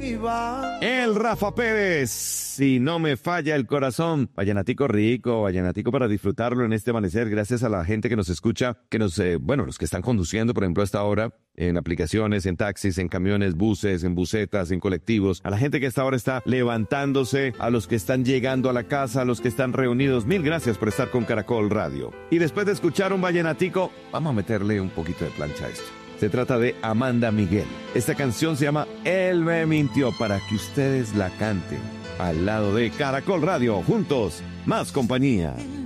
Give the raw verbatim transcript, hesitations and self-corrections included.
El Rafa Pérez, si no me falla el corazón. Vallenatico rico, vallenatico para disfrutarlo en este amanecer, gracias a la gente que nos escucha, que nos, eh, bueno, los que están conduciendo, por ejemplo, a esta hora, en aplicaciones, en taxis, en camiones, buses, en busetas, en colectivos, a la gente que a esta hora está levantándose, a los que están llegando a la casa, a los que están reunidos. Mil gracias por estar con Caracol Radio. Y después de escuchar un vallenatico, vamos a meterle un poquito de plancha a esto. Se trata de Amanda Miguel. Esta canción se llama Él me mintió, para que ustedes la canten al lado de Caracol Radio. Juntos, más compañía.